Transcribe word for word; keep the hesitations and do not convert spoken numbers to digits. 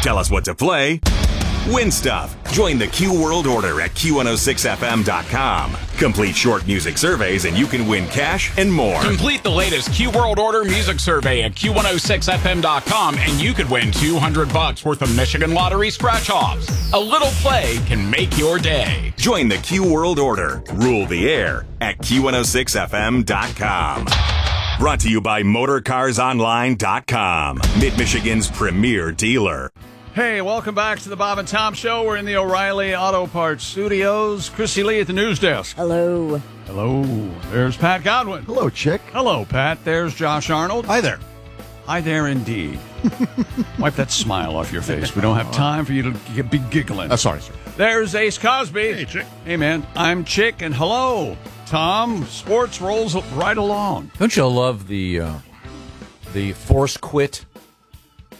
Tell us what to play. Win stuff. Join the Q World Order at Q one oh six F M dot com. Complete short music surveys and you can win cash and more. Complete the latest Q World Order music survey at Q one oh six F M dot com and you could win two hundred bucks worth of Michigan Lottery scratch-offs. A little play can make your day. Join the Q World Order. Rule the air at Q one oh six F M dot com. Brought to you by Motor Cars Online dot com. Mid-Michigan's premier dealer. Hey, welcome back to the Bob and Tom Show. We're in the O'Reilly Auto Parts Studios. Chrissy Lee at the news desk. Hello. Hello. There's Pat Godwin. Hello, Chick. Hello, Pat. There's Josh Arnold. Hi there. Hi there, indeed. Wipe that smile off your face. We don't have time for you to g- be giggling. Oh, sorry, sir. There's Ace Cosby. Hey, Chick. Hey, man. I'm Chick, and hello, Tom. Sports rolls right along. Don't you love the uh, the force quit